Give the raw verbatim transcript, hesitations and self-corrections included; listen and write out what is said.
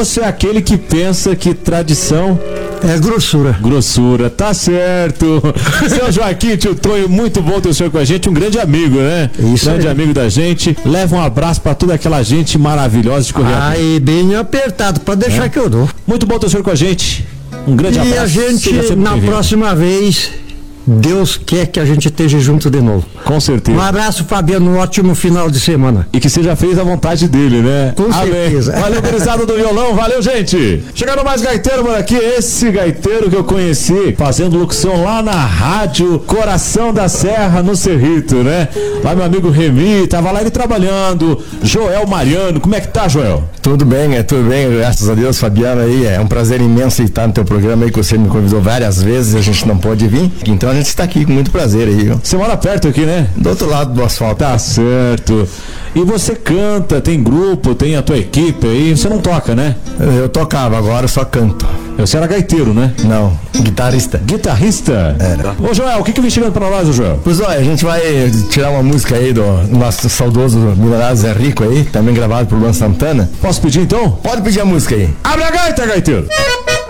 moço é aquele que pensa que tradição é grossura. Grossura, tá certo. Seu Joaquim, tio Tonho, muito bom ter o senhor com a gente, um grande amigo, né? Isso grande aí. amigo da gente. Leva um abraço pra toda aquela gente maravilhosa de Correia. Aí, bem apertado, pode deixar é. que eu dou. Muito bom ter o senhor com a gente. Um grande e abraço. E a gente, na próxima vez, Deus quer que a gente esteja junto de novo. Com certeza. Um abraço, Fabiano, um ótimo final de semana. E que seja feita a vontade dele, né? Com Amém. certeza. Valeu, gurizada do violão, valeu, gente. Chegando mais gaiteiro por aqui, esse gaiteiro que eu conheci fazendo locução lá na rádio Coração da Serra, no Cerrito, né? Lá meu amigo Remy, tava lá ele trabalhando. Joel Mariano, como é que tá, Joel? Tudo bem, é tudo bem, graças a Deus, Fabiano aí, é um prazer imenso estar no teu programa aí, que você me convidou várias vezes, a gente não pôde vir, então a gente está aqui com muito prazer aí, viu? Você mora perto aqui, né? Do outro lado do asfalto. Tá certo. E você canta, tem grupo, tem a tua equipe aí, você não toca, né? Eu tocava, agora eu só canto. Você era gaiteiro, né? Não, guitarrista. Guitarrista? Era. Ô Joel, o que que vem chegando pra nós, ô Joel? Pois olha, a gente vai tirar uma música aí do nosso saudoso milionário Zé Rico aí, também gravado por Luan Santana. Posso pedir então? Pode pedir a música aí. Abre a gaita, gaiteiro!